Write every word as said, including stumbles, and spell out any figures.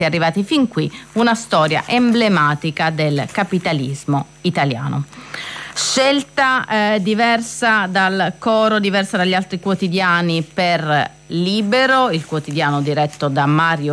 arrivati fin qui, una storia emblematica del capitalismo italiano. Scelta eh, diversa dal coro, diversa dagli altri quotidiani per Libero, il quotidiano diretto da Mario